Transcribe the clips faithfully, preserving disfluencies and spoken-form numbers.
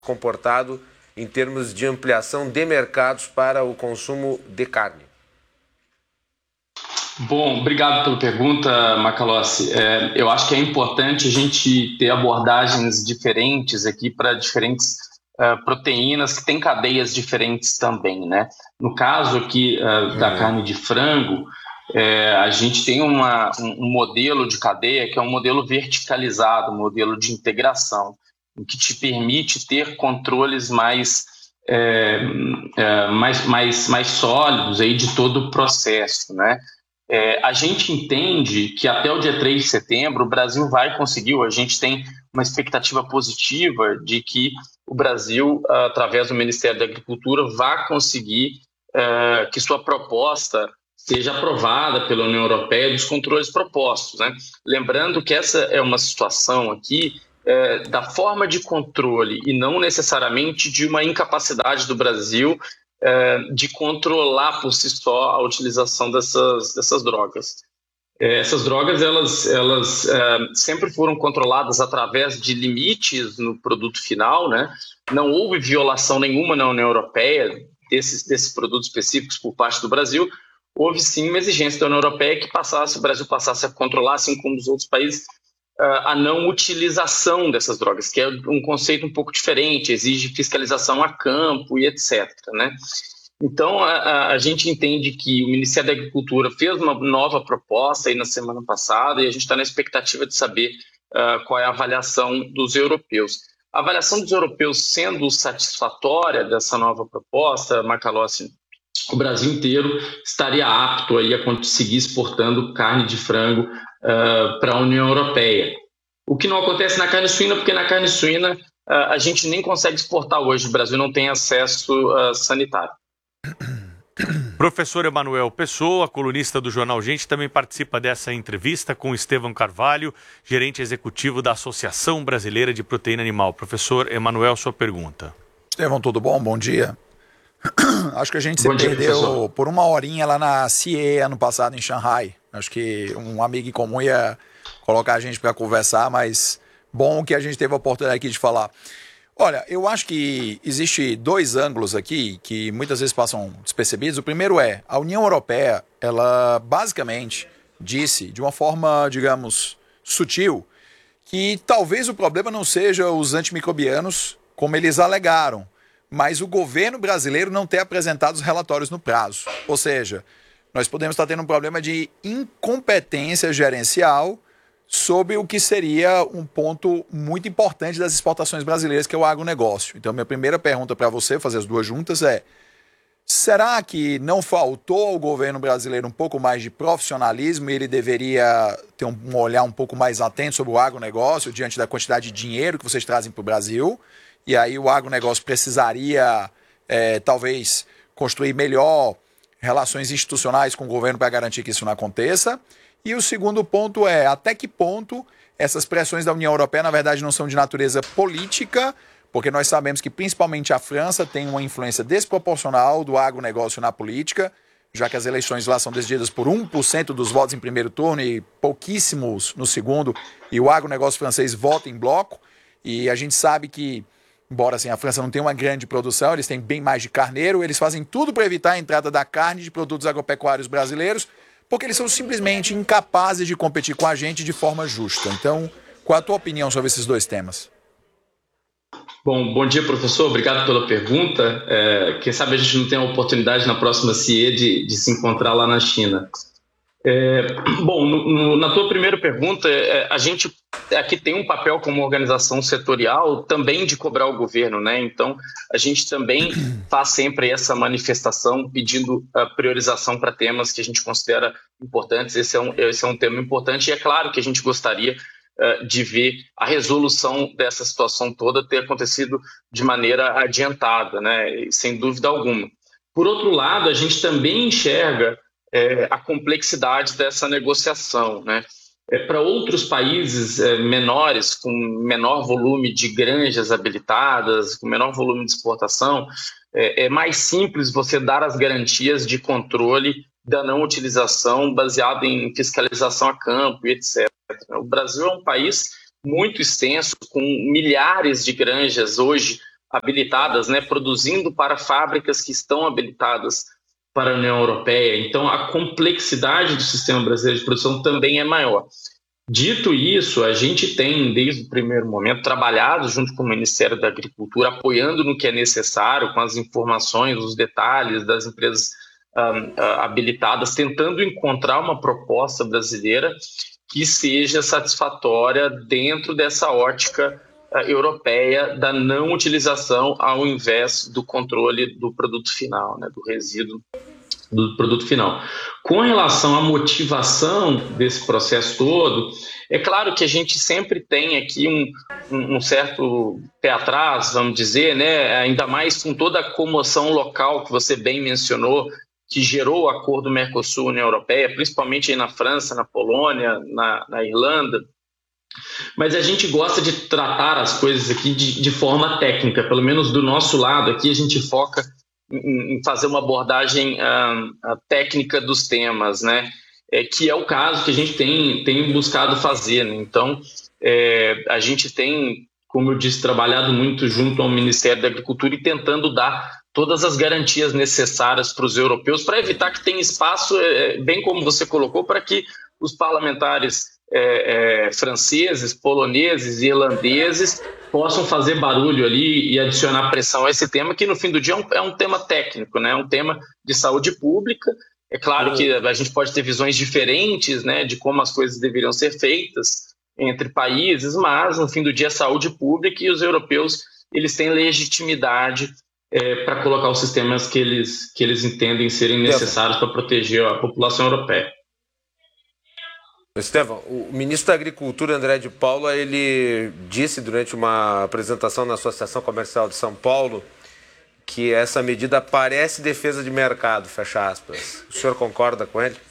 comportado em termos de ampliação de mercados para o consumo de carne? Bom, obrigado pela pergunta, Macalossi. É, eu acho que é importante a gente ter abordagens diferentes aqui para diferentes uh, proteínas que têm cadeias diferentes também, né? No caso aqui uh, da uhum. carne de frango, é, a gente tem uma, um, um modelo de cadeia que é um modelo verticalizado, um modelo de integração, que te permite ter controles mais, é, é, mais, mais, mais sólidos aí de todo o processo, né? É, a gente entende que até o dia três de setembro o Brasil vai conseguir, a gente tem uma expectativa positiva de que o Brasil, através do Ministério da Agricultura, vá conseguir é, que sua proposta seja aprovada pela União Europeia dos controles propostos, né? Lembrando que essa é uma situação aqui é, da forma de controle e não necessariamente de uma incapacidade do Brasil de controlar por si só a utilização dessas, dessas drogas. Essas drogas elas, elas sempre foram controladas através de limites no produto final, né? Não houve violação nenhuma na União Europeia desses, desses produtos específicos por parte do Brasil. Houve sim uma exigência da União Europeia que passasse, o Brasil passasse a controlar, assim como os outros países, a não utilização dessas drogas, que é um conceito um pouco diferente, exige fiscalização a campo e etcétera, né? Então, a, a gente entende que o Ministério da Agricultura fez uma nova proposta aí na semana passada e a gente está na expectativa de saber uh, qual é a avaliação dos europeus. A avaliação dos europeus sendo satisfatória dessa nova proposta, Macalossi, o Brasil inteiro estaria apto aí a conseguir exportando carne de frango uh, para a União Europeia. O que não acontece na carne suína, porque na carne suína uh, a gente nem consegue exportar hoje, o Brasil não tem acesso uh, sanitário. Professor Emanuel Pessoa, colunista do Jornal Gente, também participa dessa entrevista com Estevão Carvalho, gerente executivo da Associação Brasileira de Proteína Animal. Professor Emanuel, sua pergunta. Estevão, tudo bom? Bom dia. Acho que a gente se dia, perdeu professor. por uma horinha lá na C I E ano passado em Xangai. Acho que um amigo em comum ia colocar a gente para conversar, mas bom que a gente teve a oportunidade aqui de falar. Olha, eu acho que existe dois ângulos aqui que muitas vezes passam despercebidos. O primeiro é, a União Europeia, ela basicamente disse de uma forma, digamos, sutil, que talvez o problema não seja os antimicrobianos, como eles alegaram, mas o governo brasileiro não ter apresentado os relatórios no prazo. Ou seja, nós podemos estar tendo um problema de incompetência gerencial sobre o que seria um ponto muito importante das exportações brasileiras, que é o agronegócio. Então, minha primeira pergunta para você, fazer as duas juntas, é: será que não faltou ao governo brasileiro um pouco mais de profissionalismo e ele deveria ter um, um olhar um pouco mais atento sobre o agronegócio diante da quantidade de dinheiro que vocês trazem para o Brasil? E aí o agronegócio precisaria, é, talvez, construir melhor relações institucionais com o governo para garantir que isso não aconteça? E o segundo ponto é, até que ponto essas pressões da União Europeia, na verdade, não são de natureza política, porque nós sabemos que principalmente a França tem uma influência desproporcional do agronegócio na política, já que as eleições lá são decididas por um por cento dos votos em primeiro turno e pouquíssimos no segundo, e o agronegócio francês vota em bloco, e a gente sabe que, embora assim, a França não tenha uma grande produção, eles têm bem mais de carneiro, eles fazem tudo para evitar a entrada da carne de produtos agropecuários brasileiros, porque eles são simplesmente incapazes de competir com a gente de forma justa. Então, qual a tua opinião sobre esses dois temas? Bom, bom dia, professor. Obrigado pela pergunta. É, quem sabe a gente não tem a oportunidade na próxima C I E de, de se encontrar lá na China. É, bom, no, no, na tua primeira pergunta, é, a gente aqui tem um papel como organização setorial também de cobrar o governo, né? Então, a gente também faz sempre essa manifestação pedindo a priorização para temas que a gente considera importantes. Esse é um, esse é um tema importante e é claro que a gente gostaria uh, de ver a resolução dessa situação toda ter acontecido de maneira adiantada, né? Sem dúvida alguma. Por outro lado, a gente também enxerga É, a complexidade dessa negociação, né? É, para outros países é, menores, com menor volume de granjas habilitadas, com menor volume de exportação, é, é mais simples você dar as garantias de controle da não utilização baseado em fiscalização a campo e etcétera. O Brasil é um país muito extenso, com milhares de granjas hoje habilitadas, né, produzindo para fábricas que estão habilitadas para a União Europeia. Então, a complexidade do sistema brasileiro de produção também é maior. Dito isso, a gente tem, desde o primeiro momento, trabalhado junto com o Ministério da Agricultura, apoiando no que é necessário, com as informações, os detalhes das empresas um, uh, habilitadas, tentando encontrar uma proposta brasileira que seja satisfatória dentro dessa ótica uh, europeia da não utilização ao invés do controle do produto final, né, do resíduo do produto final. Com relação à motivação desse processo todo, é claro que a gente sempre tem aqui um, um, um certo pé atrás, vamos dizer, né? Ainda mais com toda a comoção local que você bem mencionou, que gerou o acordo Mercosul-União Europeia, principalmente aí na França, na Polônia, na, na Irlanda. Mas a gente gosta de tratar as coisas aqui de, de forma técnica, pelo menos do nosso lado aqui a gente foca em fazer uma abordagem uh, técnica dos temas, né? É, que é o caso que a gente tem, tem buscado fazer, né? Então, é, a gente tem, como eu disse, trabalhado muito junto ao Ministério da Agricultura e tentando dar todas as garantias necessárias para os europeus, para evitar que tenha espaço, é, bem como você colocou, para que os parlamentares é, é, franceses, poloneses e irlandeses possam fazer barulho ali e adicionar pressão a esse tema, que no fim do dia é um, é um tema técnico, né? É um tema de saúde pública. É claro que a gente pode ter visões diferentes, né, de como as coisas deveriam ser feitas entre países, mas no fim do dia é saúde pública e os europeus eles têm legitimidade é, para colocar os sistemas que eles, que eles entendem serem necessários para proteger a população europeia. Estevão, o ministro da Agricultura, André de Paula, ele disse durante uma apresentação na Associação Comercial de São Paulo que essa medida parece defesa de mercado, fecha aspas. O senhor concorda com ele?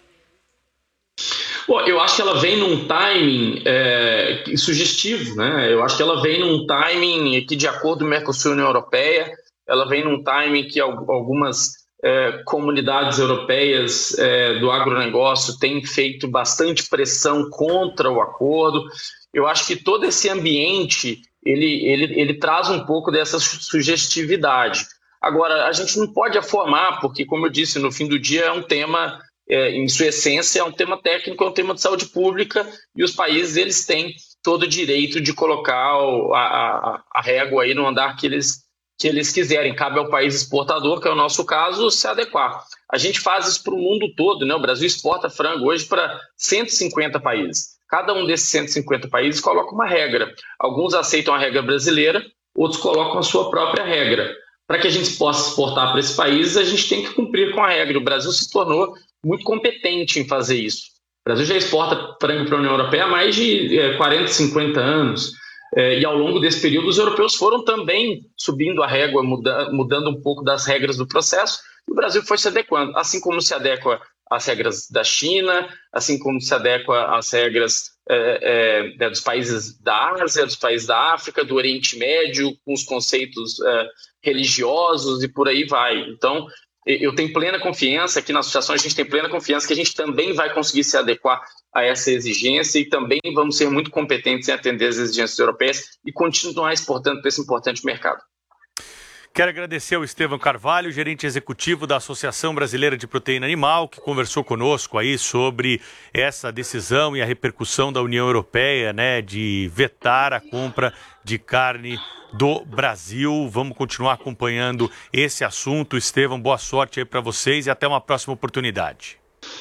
Bom, eu acho que ela vem num timing é, sugestivo, né? Eu acho que ela vem num timing que, de acordo com o Mercosul e a União Europeia, ela vem num timing que algumas É, comunidades europeias é, do agronegócio têm feito bastante pressão contra o acordo. Eu acho que todo esse ambiente ele, ele, ele traz um pouco dessa sugestividade. Agora, a gente não pode afirmar, porque, como eu disse, no fim do dia é um tema, é, em sua essência, é um tema técnico, é um tema de saúde pública, e os países eles têm todo o direito de colocar o, a, a, a régua aí no andar que eles que eles quiserem. Cabe ao país exportador, que é o nosso caso, se adequar. A gente faz isso para o mundo todo, né? O Brasil exporta frango hoje para cento e cinquenta países. Cada um desses cento e cinquenta países coloca uma regra. Alguns aceitam a regra brasileira, outros colocam a sua própria regra. Para que a gente possa exportar para esses países, a gente tem que cumprir com a regra. O Brasil se tornou muito competente em fazer isso. O Brasil já exporta frango para a União Europeia há mais de é, quarenta, cinquenta anos. É, e ao longo desse período, os europeus foram também subindo a régua, muda, mudando um pouco das regras do processo, e o Brasil foi se adequando, assim como se adequa às regras da China, assim como se adequa às regras é, é, dos países da Ásia, dos países da África, do Oriente Médio, com os conceitos é, religiosos e por aí vai. Então, eu tenho plena confiança, aqui na associação a gente tem plena confiança que a gente também vai conseguir se adequar a essa exigência e também vamos ser muito competentes em atender as exigências europeias e continuar exportando para esse importante mercado. Quero agradecer ao Estevão Carvalho, gerente executivo da Associação Brasileira de Proteína Animal, que conversou conosco aí sobre essa decisão e a repercussão da União Europeia, né, de vetar a compra de carne do Brasil. Vamos continuar acompanhando esse assunto. Estevão, boa sorte aí para vocês e até uma próxima oportunidade.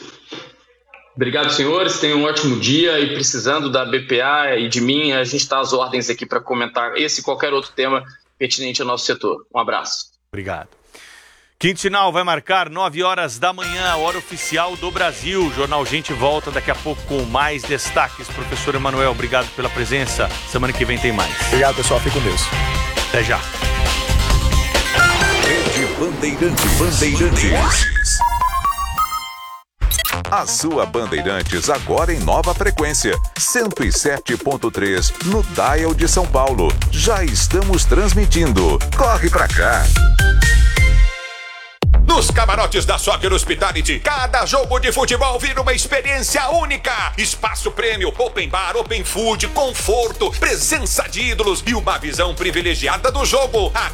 Obrigado, senhores. Tenham um ótimo dia e precisando da B P A e de mim, a gente está às ordens aqui para comentar esse e qualquer outro tema pertinente ao nosso setor. Um abraço. Obrigado. Quinto Sinal vai marcar nove horas da manhã, hora oficial do Brasil. O Jornal Gente volta daqui a pouco com mais destaques. Professor Emanuel, obrigado pela presença. Semana que vem tem mais. Obrigado, pessoal. Fique com Deus. Até já. Rede Bandeirante Bandeirantes. A sua Bandeirantes agora em nova frequência, cento e sete ponto três no Dial de São Paulo. Já estamos transmitindo. Corre pra cá! Nos camarotes da Soccer Hospitality, cada jogo de futebol vira uma experiência única. Espaço prêmio, open bar, open food, conforto, presença de ídolos e uma visão privilegiada do jogo.